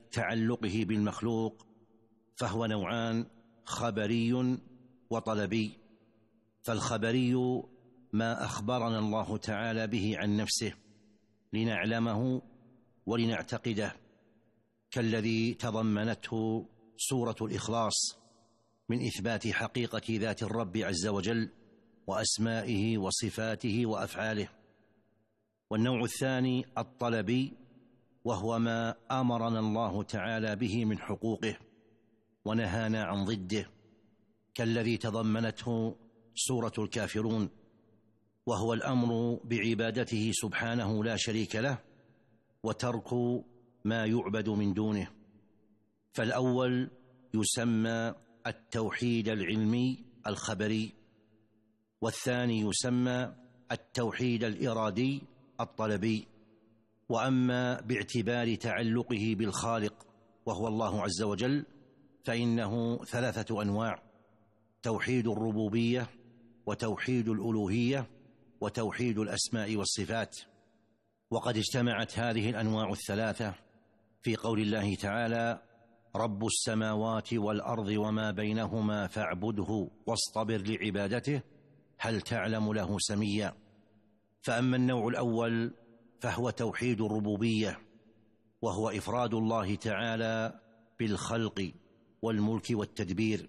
تعلقه بالمخلوق فهو نوعان: خبري وطلبي. فالخبري ما أخبرنا الله تعالى به عن نفسه لنعلمه ولنعتقده، كالذي تضمنته سورة الإخلاص من إثبات حقيقة ذات الرب عز وجل وأسمائه وصفاته وأفعاله. والنوع الثاني الطلبي، وهو ما أمرنا الله تعالى به من حقوقه ونهانا عن ضده، كالذي تضمنته سورة الكافرون، وهو الأمر بعبادته سبحانه لا شريك له وترك ما يعبد من دونه. فالأول يسمى التوحيد العلمي الخبري، والثاني يسمى التوحيد الإرادي الطلبي. وأما باعتبار تعلقه بالخالق وهو الله عز وجل فإنه 3 أنواع: توحيد الربوبية، وتوحيد الألوهية، وتوحيد الأسماء والصفات. وقد اجتمعت هذه الأنواع 3 في قول الله تعالى: رب السماوات والأرض وما بينهما فاعبده واصطبر لعبادته هل تعلم له سميا. فأما النوع الأول فهو توحيد الربوبية، وهو إفراد الله تعالى بالخلق والملك والتدبير.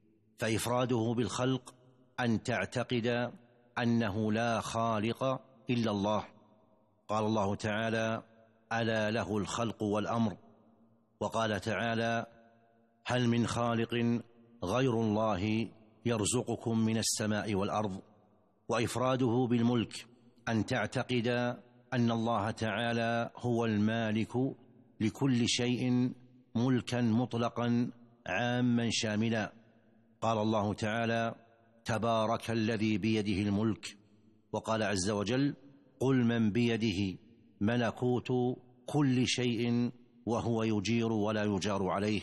فإفراده بالخلق أن تعتقد أنه لا خالق إلا الله. قال الله تعالى: ألا له الخلق والأمر. وقال تعالى: هل من خالق غير الله يرزقكم من السماء والأرض. وإفراده بالملك أن تعتقد أن الله تعالى هو المالك لكل شيء ملكا مطلقا عاما شاملا. قال الله تعالى: تبارك الذي بيده الملك. وقال عز وجل: قل من بيده ملكوت كل شيء وهو يجير ولا يجار عليه.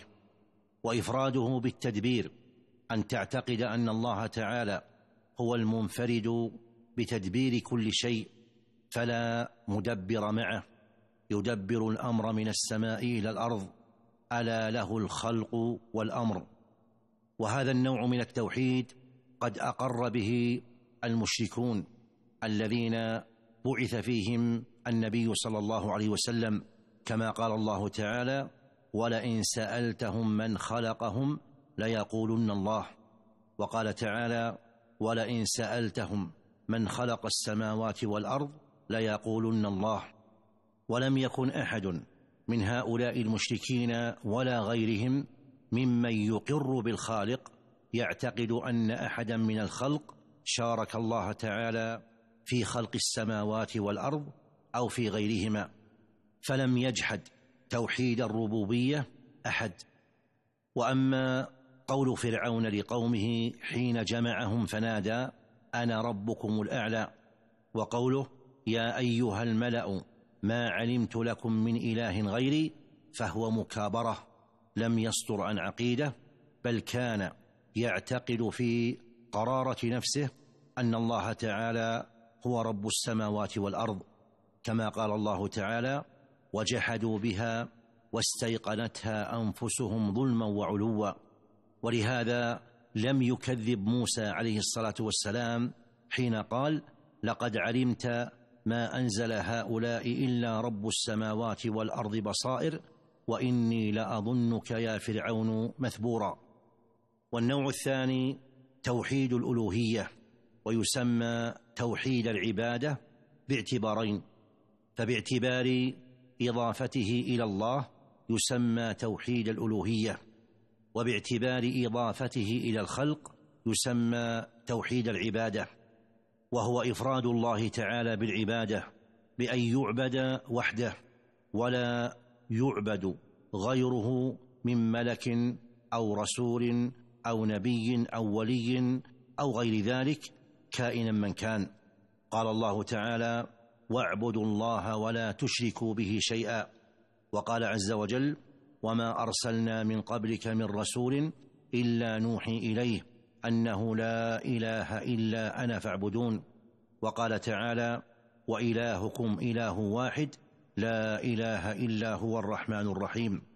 وإفراده بالتدبير أن تعتقد أن الله تعالى هو المنفرد بتدبير كل شيء فلا مدبر معه، يدبر الأمر من السماء إلى الأرض، ألا له الخلق والأمر. وهذا النوع من التوحيد قد أقر به المشركون الذين بعث فيهم النبي صلى الله عليه وسلم، كما قال الله تعالى: ولئن سألتهم من خلقهم ليقولن الله. وقال تعالى: ولئن سألتهم من خلق السماوات والأرض ليقولن الله. ولم يكن أحد من هؤلاء المشركين ولا غيرهم ممن يقر بالخالق يعتقد أن أحدا من الخلق شارك الله تعالى في خلق السماوات والأرض أو في غيرهما، فلم يجحد توحيد الربوبية أحد. وأما قول فرعون لقومه حين جمعهم فنادى: أنا ربكم الأعلى، وقوله: يا أيها الملأ ما علمت لكم من إله غيري، فهو مكابرة لم يصدر عن عقيدة، بل كان يعتقد في قرارة نفسه أن الله تعالى هو رب السماوات والأرض، كما قال الله تعالى: وجحدوا بها واستيقنتها أنفسهم ظلما وعلوا. ولهذا لم يكذب موسى عليه الصلاة والسلام حين قال: لقد علمت ما أنزل هؤلاء إلا رب السماوات والأرض بصائر وإني لأظنك يا فرعون مثبورا. والنوع الثاني توحيد الألوهية، ويسمى توحيد العبادة باعتبارين: فباعتبار إضافته إلى الله يسمى توحيد الألوهية، وباعتبار إضافته إلى الخلق يسمى توحيد العبادة، وهو إفراد الله تعالى بالعبادة بأن يعبد وحده ولا يعبد غيره من ملك أو رسول أو نبي أو ولي أو غير ذلك كائنا من كان. قال الله تعالى: واعبدوا الله ولا تشركوا به شيئا. وقال عز وجل: وما أرسلنا من قبلك من رسول إلا نوحي إليه أنه لا إله إلا أنا فاعبدون. وقال تعالى: وإلهكم إله واحد لا إله إلا هو الرحمن الرحيم.